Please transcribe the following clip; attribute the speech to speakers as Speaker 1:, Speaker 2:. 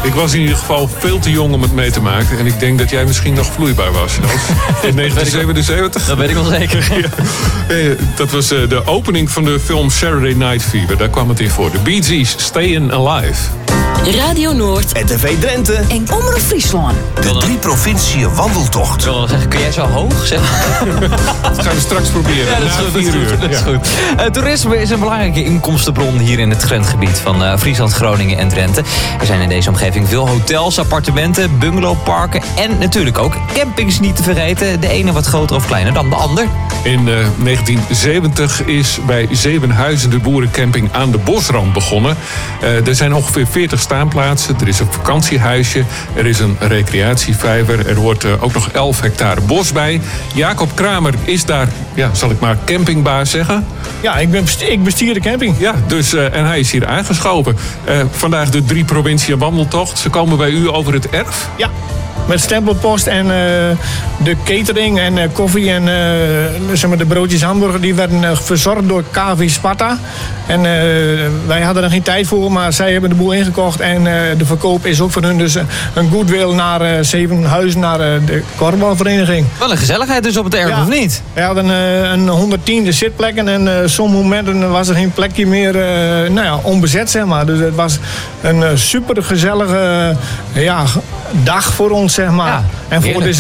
Speaker 1: Ik was in ieder geval veel te jong om het mee te maken. En ik denk dat jij misschien nog vloeibaar was. In 1977.
Speaker 2: Dat weet ik wel zeker.
Speaker 1: Ja. Dat was de opening van de film Saturday Night Fever. Daar kwam het in voor. De Bee Gees, Stayin' Alive.
Speaker 3: Radio Noord,
Speaker 4: RTV Drenthe
Speaker 3: en Omroep Friesland.
Speaker 4: De 3 provinciën wandeltocht.
Speaker 2: Ik wil wel zeggen, kun jij zo hoog? Zeg.
Speaker 1: Dat gaan we straks proberen.
Speaker 2: Ja, dat is
Speaker 1: Na
Speaker 2: goed.
Speaker 1: 4 uur.
Speaker 2: Dat is goed. Toerisme is een belangrijke inkomstenbron hier in het grensgebied van Friesland, Groningen en Drenthe. Er zijn in deze omgeving veel hotels, appartementen, bungalowparken en natuurlijk ook campings niet te vergeten. De ene wat groter of kleiner dan de ander.
Speaker 1: In 1970 is bij Zevenhuizen de boerencamping aan de Bosrand begonnen. Er zijn ongeveer 40 staanplaatsen. Er is een vakantiehuisje. Er is een recreatievijver. Er hoort ook nog 11 hectare bos bij. Jacob Kramer is daar, zal ik maar campingbaas zeggen.
Speaker 5: Ja, ik bestier de camping.
Speaker 1: Ja, dus, en hij is hier aangeschoven. Vandaag de 3 provinciën wandeltocht. Ze komen bij u over het erf.
Speaker 5: Ja. Met stempelpost en de catering en koffie en zeg maar de broodjes hamburger die werden verzorgd door KV Sparta. En wij hadden er geen tijd voor, maar zij hebben de boel ingekocht. En de verkoop is ook voor hun dus een goodwill naar Zevenhuizen, naar de korfbalvereniging.
Speaker 2: Wel een gezelligheid dus op het erf, of niet?
Speaker 5: We hadden een 110 zitplekken en sommige momenten was er geen plekje meer onbezet, zeg maar. Dus het was een super gezellige dag voor ons, zeg maar.
Speaker 2: Ja,
Speaker 5: en voor
Speaker 2: heerlijk.